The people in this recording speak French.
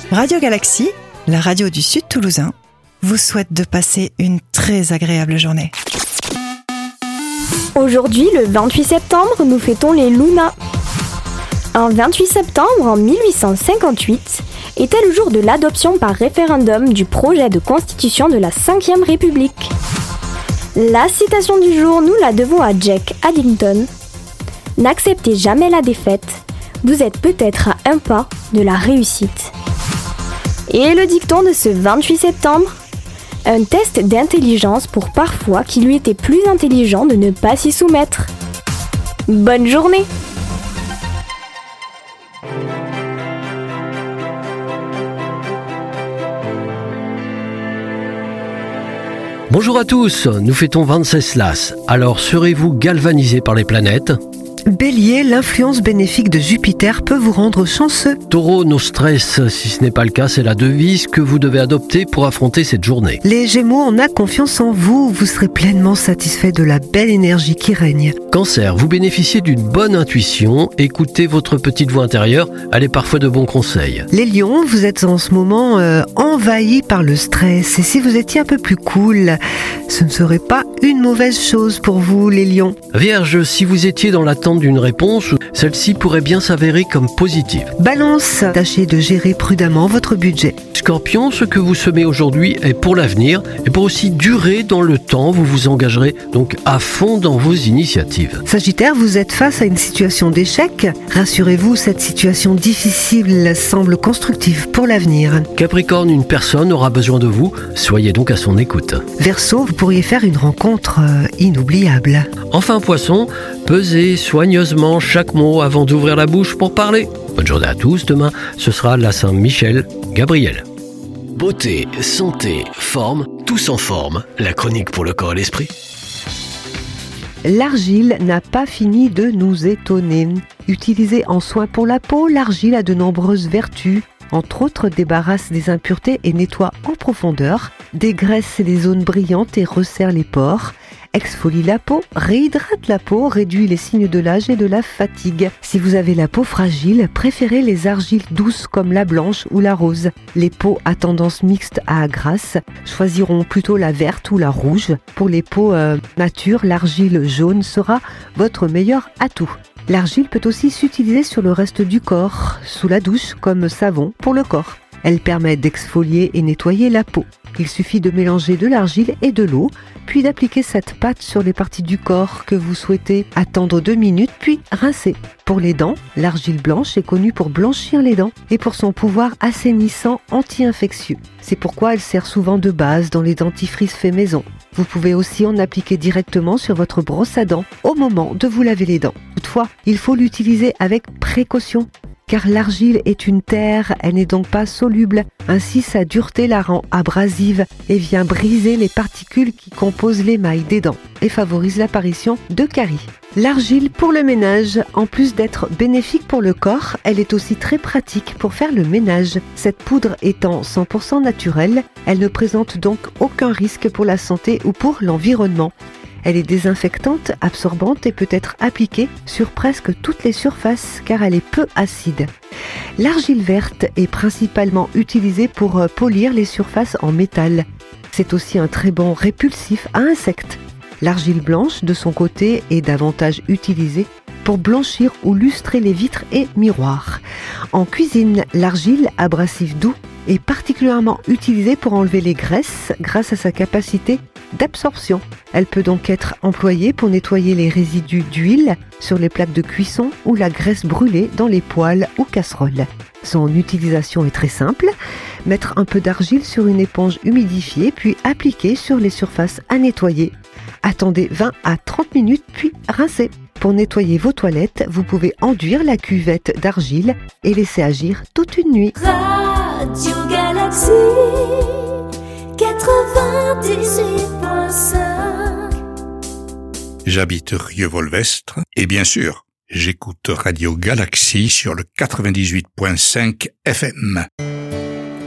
Radio Galaxie, la radio du Sud Toulousain, vous souhaite de passer une très agréable journée. Aujourd'hui, le 28 septembre, nous fêtons les Luna. Un 28 septembre en 1858 était le jour de l'adoption par référendum du projet de constitution de la 5e République. La citation du jour, nous la devons à Jack Addington. N'acceptez jamais la défaite, vous êtes peut-être à un pas de la réussite. Et le dicton de ce 28 septembre, un test d'intelligence pour parfois qu'il lui était plus intelligent de ne pas s'y soumettre. Bonne journée! Bonjour à tous, nous fêtons Venceslas. Alors serez-vous galvanisés par les planètes ? Bélier, l'influence bénéfique de Jupiter peut vous rendre chanceux. Taureau, no stress, si ce n'est pas le cas, c'est la devise que vous devez adopter pour affronter cette journée. Les Gémeaux, on a confiance en vous, vous serez pleinement satisfait de la belle énergie qui règne. Cancer, vous bénéficiez d'une bonne intuition, écoutez votre petite voix intérieure, elle est parfois de bons conseils. Les Lions, vous êtes en ce moment envahis par le stress et si vous étiez un peu plus cool, ce ne serait pas une mauvaise chose pour vous les Lions. Vierge, si vous étiez dans l'attente d'une réponse, celle-ci pourrait bien s'avérer comme positive. Balance, tâchez de gérer prudemment votre budget. Scorpion, ce que vous semez aujourd'hui est pour l'avenir et pour aussi durer dans le temps, vous vous engagerez donc à fond dans vos initiatives. Sagittaire, vous êtes face à une situation d'échec. Rassurez-vous, cette situation difficile semble constructive pour l'avenir. Capricorne, une personne aura besoin de vous, soyez donc à son écoute. Verseau, vous pourriez faire une rencontre inoubliable. Enfin Poisson, pesez soigneusement chaque mot avant d'ouvrir la bouche pour parler. Bonne journée à tous, demain ce sera la Saint-Michel Gabriel. Beauté, santé, forme, tous en forme, la chronique pour le corps et l'esprit. L'argile n'a pas fini de nous étonner. Utilisée en soins pour la peau, l'argile a de nombreuses vertus. Entre autres, débarrasse des impuretés et nettoie en profondeur, dégraisse les zones brillantes et resserre les pores, exfolie la peau, réhydrate la peau, réduit les signes de l'âge et de la fatigue. Si vous avez la peau fragile, préférez les argiles douces comme la blanche ou la rose. Les peaux à tendance mixte à grasse choisiront plutôt la verte ou la rouge. Pour les peaux matures, l'argile jaune sera votre meilleur atout. L'argile peut aussi s'utiliser sur le reste du corps, sous la douche comme savon pour le corps. Elle permet d'exfolier et nettoyer la peau. Il suffit de mélanger de l'argile et de l'eau, puis d'appliquer cette pâte sur les parties du corps que vous souhaitez. Attendre 2 minutes, puis rincer. Pour les dents, l'argile blanche est connue pour blanchir les dents et pour son pouvoir assainissant anti-infectieux. C'est pourquoi elle sert souvent de base dans les dentifrices faits maison. Vous pouvez aussi en appliquer directement sur votre brosse à dents au moment de vous laver les dents. Toutefois, il faut l'utiliser avec précaution. Car l'argile est une terre, elle n'est donc pas soluble. Ainsi, sa dureté la rend abrasive et vient briser les particules qui composent l'émail des dents et favorise l'apparition de caries. L'argile pour le ménage, en plus d'être bénéfique pour le corps, elle est aussi très pratique pour faire le ménage. Cette poudre étant 100% naturelle, elle ne présente donc aucun risque pour la santé ou pour l'environnement. Elle est désinfectante, absorbante et peut être appliquée sur presque toutes les surfaces car elle est peu acide. L'argile verte est principalement utilisée pour polir les surfaces en métal. C'est aussi un très bon répulsif à insectes. L'argile blanche, de son côté, est davantage utilisée pour blanchir ou lustrer les vitres et miroirs. En cuisine, l'argile, abrasif doux, est particulièrement utilisée pour enlever les graisses grâce à sa capacité d'absorption. Elle peut donc être employée pour nettoyer les résidus d'huile sur les plaques de cuisson ou la graisse brûlée dans les poêles ou casseroles. Son utilisation est très simple. Mettre un peu d'argile sur une éponge humidifiée puis appliquer sur les surfaces à nettoyer. Attendez 20 à 30 minutes puis rincez. Pour nettoyer vos toilettes, vous pouvez enduire la cuvette d'argile et laisser agir toute une nuit. Radio Galaxie 98.5. J'habite Rieux-Volvestre et bien sûr, j'écoute Radio Galaxie sur le 98.5 FM.